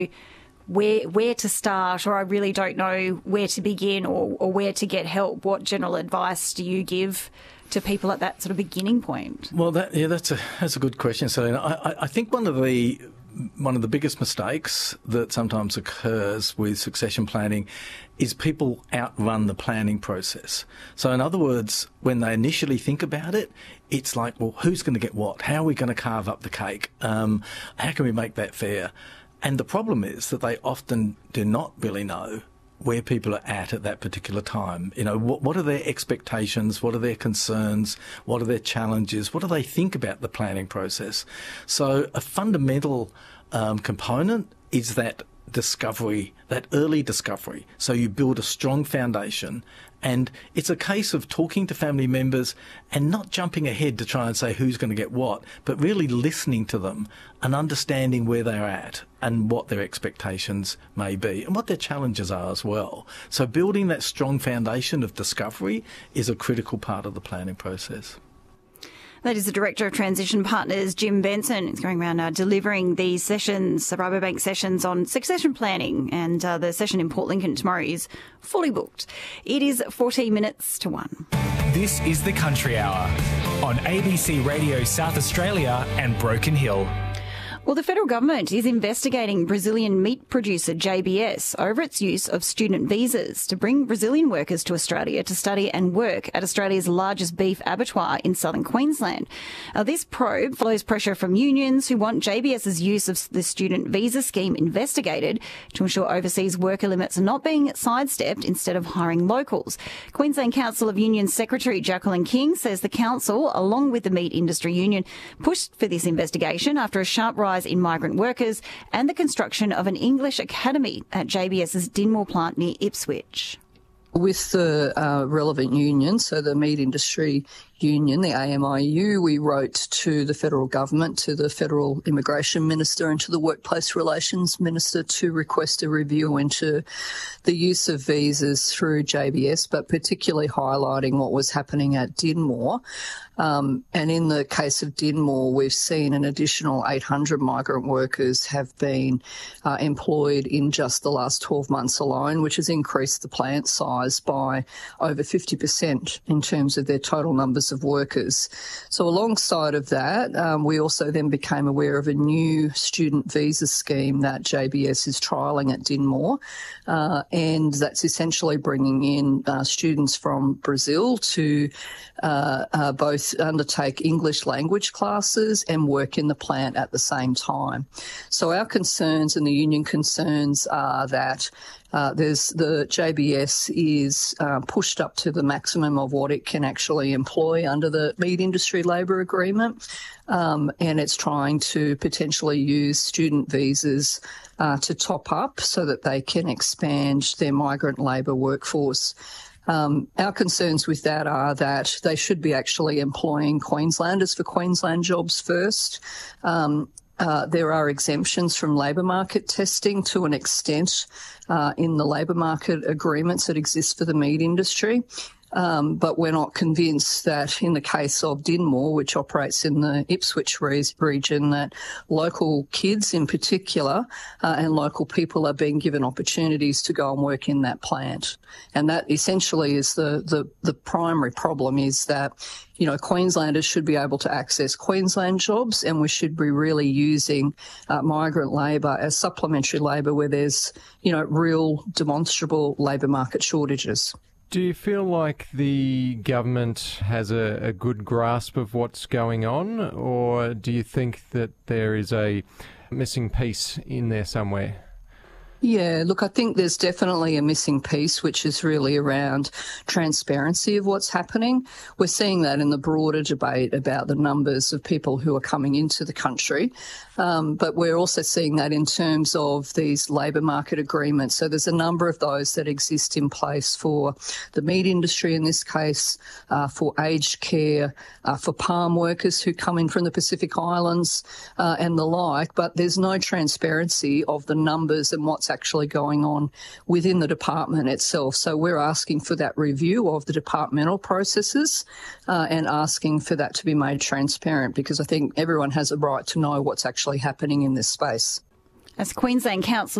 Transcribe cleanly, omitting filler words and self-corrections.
where to start, or I really don't know where to begin or where to get help. What general advice do you give to people at that sort of beginning point? Well, that's a good question. So I think one of the biggest mistakes that sometimes occurs with succession planning is people outrun the planning process. So in other words, when they initially think about it, it's like, well, who's going to get what? How are we going to carve up the cake? How can we make that fair? And the problem is that they often do not really know where people are at that particular time. You know, what are their expectations? What are their concerns? What are their challenges? What do they think about the planning process? So a fundamental component is that discovery, that early discovery. So you build a strong foundation, and it's a case of talking to family members and not jumping ahead to try and say who's going to get what, but really listening to them and understanding where they're at and what their expectations may be and what their challenges are as well. So building that strong foundation of discovery is a critical part of the planning process. That is the Director of Transition Partners, Jim Benson. He's going around delivering these sessions, the Rabobank sessions on succession planning, and the session in Port Lincoln tomorrow is fully booked. It is 14 minutes to 1. This is the Country Hour on ABC Radio South Australia and Broken Hill. Well, the federal government is investigating Brazilian meat producer JBS over its use of student visas to bring Brazilian workers to Australia to study and work at Australia's largest beef abattoir in southern Queensland. This probe follows pressure from unions who want JBS's use of the student visa scheme investigated to ensure overseas worker limits are not being sidestepped instead of hiring locals. Queensland Council of Unions Secretary Jacqueline King says the council, along with the meat industry union, pushed for this investigation after a sharp rise in migrant workers and the construction of an English academy at JBS's Dinmore plant near Ipswich. With the relevant union, so the meat industry union, the AMIU, we wrote to the federal government, to the federal immigration minister and to the workplace relations minister to request a review into the use of visas through JBS, but particularly highlighting what was happening at Dinmore. And in the case of Dinmore, we've seen an additional 800 migrant workers have been employed in just the last 12 months alone, which has increased the plant size by over 50% in terms of their total numbers of workers. So alongside of that, we also then became aware of a new student visa scheme that JBS is trialling at Dinmore, and that's essentially bringing in students from Brazil to both undertake English language classes and work in the plant at the same time. So our concerns and the union concerns are that the JBS is pushed up to the maximum of what it can actually employ under the meat industry labour agreement, and it's trying to potentially use student visas to top up so that they can expand their migrant labour workforce. Our concerns with that are that they should be actually employing Queenslanders for Queensland jobs first. There are exemptions from labour market testing to an extent in the labour market agreements that exist for the meat industry. But we're not convinced that in the case of Dinmore, which operates in the Ipswich region, that local kids in particular and local people are being given opportunities to go and work in that plant. And that essentially is the primary problem, is that, you know, Queenslanders should be able to access Queensland jobs, and we should be really using migrant labour as supplementary labour where there's, you know, real demonstrable labour market shortages. Do you feel like the government has a good grasp of what's going on, or do you think that there is a missing piece in there somewhere? Yeah, look, I think there's definitely a missing piece, which is really around transparency of what's happening. We're seeing that in the broader debate about the numbers of people who are coming into the country, but we're also seeing that in terms of these labour market agreements. So there's a number of those that exist in place for the meat industry in this case, for aged care, for palm workers who come in from the Pacific Islands and the like, but there's no transparency of the numbers and what's actually going on within the department itself. So we're asking for that review of the departmental processes and asking for that to be made transparent, because I think everyone has a right to know what's actually happening in this space. As Queensland Council